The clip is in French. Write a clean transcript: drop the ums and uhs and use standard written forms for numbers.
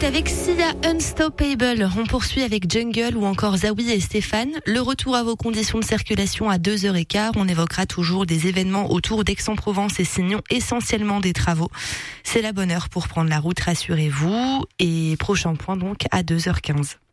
route avec Sia Unstoppable. On poursuit avec Jungle ou encore Zawi et Stéphane. Le retour à vos conditions de circulation à 2h15. On évoquera toujours des événements autour d'Aix-en-Provence et Signon, essentiellement des travaux. C'est la bonne heure pour prendre la route, rassurez-vous. Et prochain point donc à 2h15.